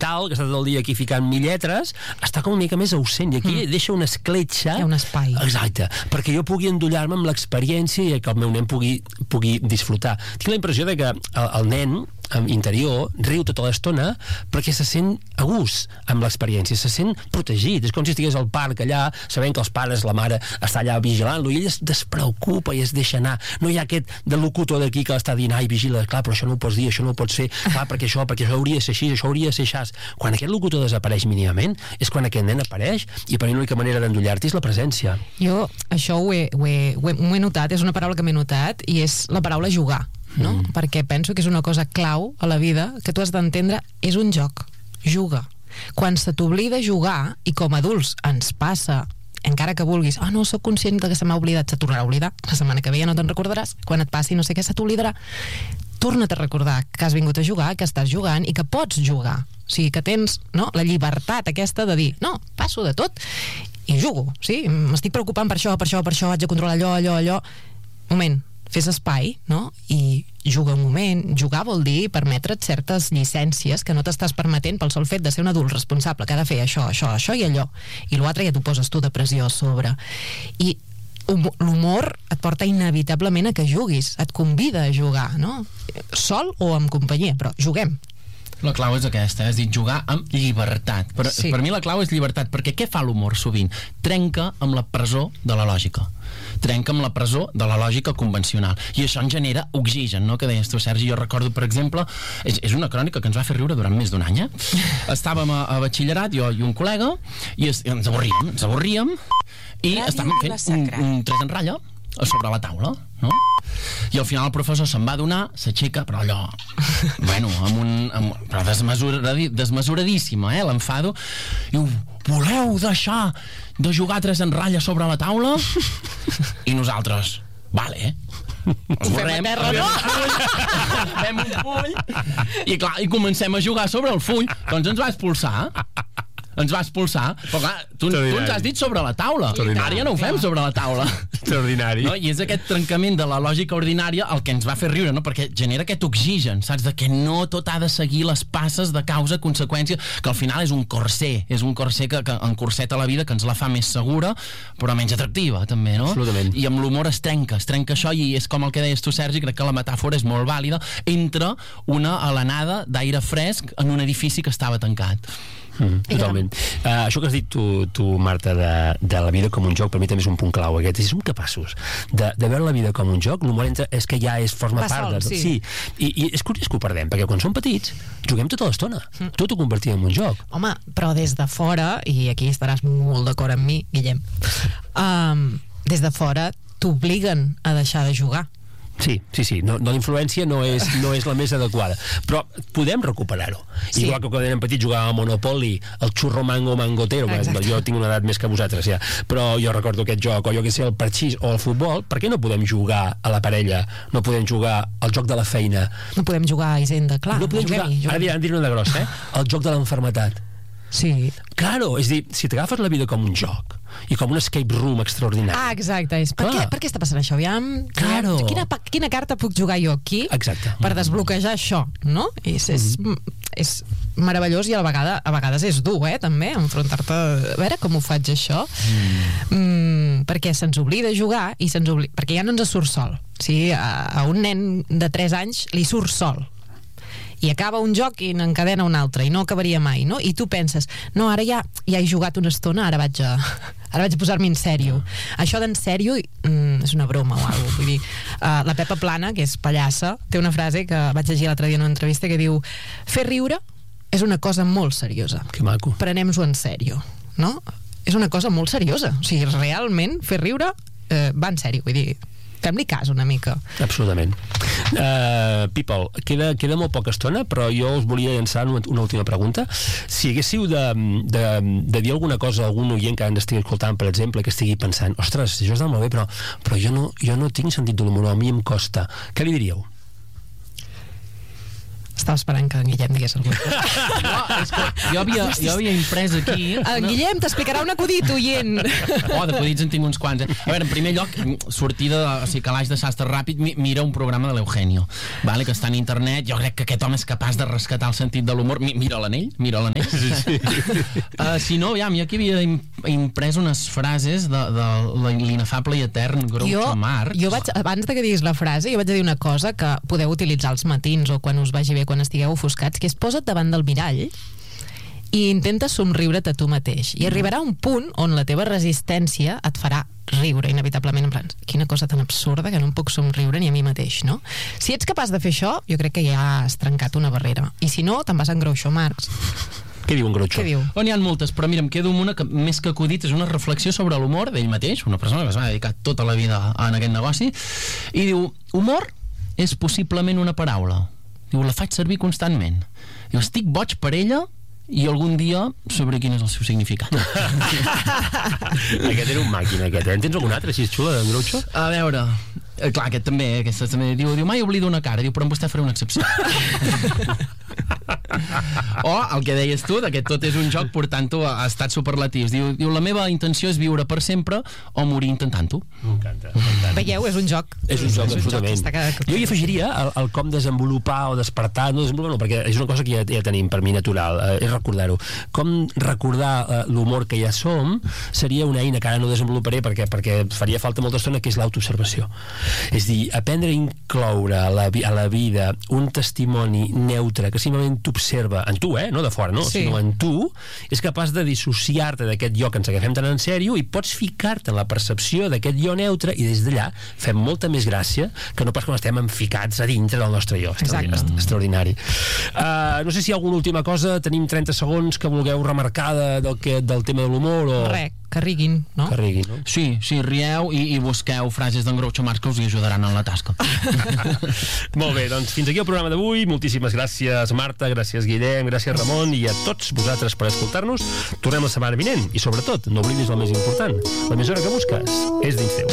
mental, que està tot el dia aquí ficant 1000 lletres, està com una mica més ausent, i aquí deixa una escletxa. Hi ha un espai. Exacte, perquè jo pugui endollar-me amb l'experiència i que el meu nen pugui disfrutar. Tinc la impressió de que el nen interior riu tota l'estona perquè se sent a gust amb l'experiència, se sent protegit, és com si estigués al parc allà, sabent que els pares, la mare està allà vigilant-lo, i ell es despreocupa i es deixa anar, no hi ha aquest de locutor d'aquí que està dient, ai, vigila, clar, però això no ho pots dir, això no ho pots fer, clar, perquè això hauria de ser així, això hauria de ser així. Quan aquest locutor desapareix mínimament és quan aquest nen apareix, i per mi l'única manera d'endollar-te és la presència. Jo això ho he notat, és una paraula que m'he notat, i és la paraula jugar, no? Perquè penso que és una cosa clau a la vida que tu has d'entendre, és un joc, juga. Quan se t'oblida jugar, i com a adults ens passa, encara que vulguis, no sóc conscient que se m'ha oblidat, se tornarà a oblidar, la setmana que ve ja no te'n recordaràs, quan et passi no sé què se t'oblidarà, torna't a recordar que has vingut a jugar, que estàs jugant i que pots jugar, o sigui que tens, no, la llibertat aquesta de dir, no, passo de tot i jugo, sí, m'estic preocupant per això, haig de controlar allò, moment, fes espai, no? I juga un moment. Jugar vol dir permetre't certes llicències que no t'estàs permetent pel sol fet de ser un adult responsable, que ha de fer això i allò, i l'altre ja t'ho poses tu de pressió a sobre. I l'humor et porta inevitablement a que juguis, et convida a jugar, no? Sol o amb companyia, però juguem. La clau és aquesta, és dir, jugar amb llibertat. Sí. Per mi la clau és llibertat, perquè què fa l'humor sovint? Trenca amb la presó de la lògica. Trenca amb la presó de la lògica convencional. I això en genera oxigen, no?, que deies tu, Sergi. Jo recordo, per exemple, és una crònica que ens va fer riure durant més d'un any, Estàvem a batxillerat, jo i un col·lega, i ens avorríem, i estàvem fent un tres en ratlla a sobre la taula, no? I al final el professor se'n va adonar, s'aixeca, però allò, bueno, però desmesuradíssima, l'enfado, i diu, voleu deixar de jugar tres en ratlla sobre la taula? I nosaltres, vale, Fem a terra, no? Fem un full i comencem a jugar sobre el full. Doncs ens va expulsar, però clar, tu ens has dit sobre la taula, ara ja no ho fem sobre la taula. Extraordinari. No? I és aquest trencament de la lògica ordinària el que ens va fer riure, no? Perquè genera aquest oxigen, saps? De que no tot ha de seguir les passes de causa-conseqüència, que al final és un corser que encorseta la vida, que ens la fa més segura, però menys atractiva, també, no? Absolutament. I amb l'humor es trenca això, i és com el que deies tu, Sergi, crec que la metàfora és molt vàlida, entre una alenada d'aire fresc en un edifici que estava tancat. Totalment. Això que has dit tu, Marta, de la vida com un joc, per mi també és un punt clau aquest. Si som capaços de veure la vida com un joc, l'humor és que ja forma part de... Sí. I és curiós que ho perdem, perquè quan som petits juguem tota l'estona, tot ho convertim en un joc. Home, però des de fora, i aquí estaràs molt d'acord amb mi, Guillem, des de fora t'obliguen a deixar de jugar. Sí, no, la influència no és la més adequada, però podem recuperar-ho. Sí. Igual que quan érem petits jugàvem a Monopoly, el xurro mango mangotero. Exacte. Jo tinc una edat més que vosaltres ja, però jo recordo aquest joc, o jo que sé, el parxís o el futbol. Per què no podem jugar a la parella? No podem jugar al joc de la feina? No podem jugar a Hisenda, clar. No podem jugar, ara diré una de grossa, el joc de l'enfermetat. Sí. Claro, és a dir, si t'agafes la vida com un joc i com un escape room extraordinari. Exacte, per què està passant això? Aviam, claro. Quina carta puc jugar jo aquí? Exacte. Per desbloquejar això, no? És meravellós, i a vegades és dur, també, enfrontar-te a veure com ho faig això, perquè se'ns oblida jugar, i perquè ja no ens surt sol. Sí, a un nen de 3 anys li surt sol, i acaba un joc i n'encadena un altre, i no acabaria mai, no? I tu penses, no, ara ja he jugat una estona, ara vaig a posar-me en sèrio. Això d'en sèrio és una broma o alguna cosa. Vull dir, la Pepa Plana, que és pallassa, té una frase que vaig llegir l'altre dia en una entrevista que diu: fer riure és una cosa molt seriosa. Que maco. Prenem-s'ho en sèrio, no? És una cosa molt seriosa. O sigui, realment, fer riure va en sèrio, vull dir, fem-li cas una mica. Absolutament. People, queda molt poca estona, però jo us volia llançar una última pregunta. Si haguéssiu de dir alguna cosa a algun oient que ens estigui escoltant, per exemple, que estigui pensant, ostres, això està molt bé, però jo no tinc sentit de l'humor, a mi em costa. Què li diríeu? Estava esperant que en Guillem digués alguna cosa. No, és que jo havia imprès aquí... En Guillem t'explicarà un acudit, oient. D'acudits en tinc uns quants. A veure, en primer lloc, sortida o sigui, calaix de sastre ràpid, mira un programa de l'Eugenio, vale, que està en internet. Jo crec que aquest home és capaç de rescatar el sentit de l'humor. Mira l'anell. Sí. Si no, ja, jo aquí havia imprès unes frases de l'inefable i etern Groucho Marx. Jo vaig, abans de que diguis la frase, jo vaig dir una cosa que podeu utilitzar als matins o quan us vagi bé, quan estigueu ofuscats, que és posa't davant del mirall i intenta somriure't a tu mateix. I arribarà un punt on la teva resistència et farà riure, inevitablement, en plan, quina cosa tan absurda que no em puc somriure ni a mi mateix, no? Si ets capaç de fer això, jo crec que ja has trencat una barrera. I si no, te'n vas en Groucho Marx. Què diu en Groucho? Què diu? N'hi ha moltes, però mira, em quedo amb una que més que acudit és una reflexió sobre l'humor d'ell mateix, una persona que es va dedicar tota la vida en aquest negoci, i diu, humor és possiblement una paraula. Diu, la faig servir constantment. Diu, estic boig per ella i algun dia sabré quin és el seu significat. Aquest era un màquina, aquest. En tens algun altre, així xula, en Groucho? A veure, clar, aquest també, aquesta també. Diu, mai oblido una cara, diu, però amb vostè faré una excepció. O el que deies tu, que tot és un joc portant-ho a estats superlatius. Diu, la meva intenció és viure per sempre o morir intentant-ho. M'encanta. Veieu, és un joc. És un joc, absolutament. Jo hi afegiria el com desenvolupar o despertar, no desenvolupar, no, perquè és una cosa que ja tenim per mi natural, és recordar-ho. Com recordar l'humor que ja som seria una eina que ara no desenvoluparé perquè faria falta molta estona, que és l'autoobservació. És dir, aprendre a incloure a la vida un testimoni neutre que simplement t'observa, en tu, no de fora, no? Sí. Sinó en tu, és capaç de dissociar-te d'aquest jo que ens agafem tan en sèrio i pots ficar-te en la percepció d'aquest jo neutre i des d'allà fem molta més gràcia que no pas quan estem enficats a dintre del nostre jo. Extraordinari. No sé si hi ha alguna última cosa, tenim 30 segons que vulgueu remarcar del tema de l'humor o... Que riguin, no? Que riguin, no? Sí, rieu i busqueu frases d'en Groucho Marx que us hi ajudaran en la tasca. Molt bé, doncs fins aquí el programa d'avui. Moltíssimes gràcies, Marta, gràcies, Guillem, gràcies, Ramon, i a tots vosaltres per escoltar-nos. Tornem la setmana vinent i, sobretot, no oblidis el més important. L'emissora que busques és dins teu.